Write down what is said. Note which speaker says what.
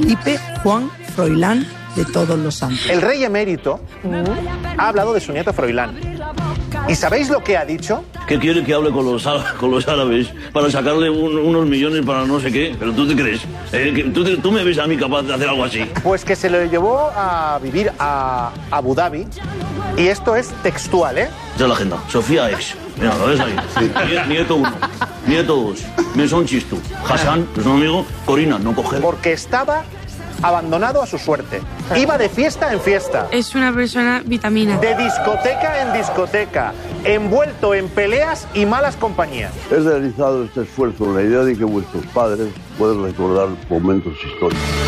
Speaker 1: Felipe Juan Froilán de Todos los Santos.
Speaker 2: El rey emérito ha hablado de su nieto Froilán. ¿Y sabéis lo que ha dicho?
Speaker 3: ¿Qué quiere que hable con los árabes para sacarle unos millones para no sé qué? ¿Pero tú te crees? ¿Tú me ves a mí capaz de hacer algo así?
Speaker 2: Pues que se lo llevó a vivir a Abu Dhabi. Y esto es textual, ¿eh?
Speaker 3: Esa es la agenda. Sofía X. Mira, ¿lo ves ahí? Sí. Nieto 1, nieto 2, Mesón Chistu, Hassan, que es un amigo, Corina, no coger.
Speaker 2: Porque estaba abandonado a su suerte. Iba de fiesta en fiesta.
Speaker 4: Es una persona vitamina.
Speaker 2: De discoteca en discoteca, envuelto en peleas y malas compañías.
Speaker 5: He realizado este esfuerzo con la idea de que vuestros padres puedan recordar momentos históricos.